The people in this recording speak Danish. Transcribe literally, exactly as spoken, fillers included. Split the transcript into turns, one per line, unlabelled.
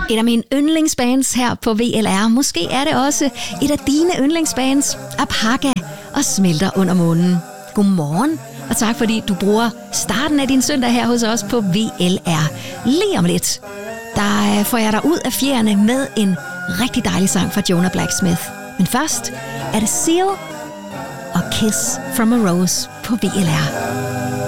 Et af mine yndlingsbands her på V L R. Måske er det også et af dine yndlingsbands. Alpaca og Smelter under månen. Godmorgen, og tak fordi du bruger starten af din søndag her hos os på V L R. Lige om lidt, der får jeg dig ud af fjerne med en rigtig dejlig sang fra Jonah Blacksmith. Men først er det Seal og Kiss from a Rose på V L R.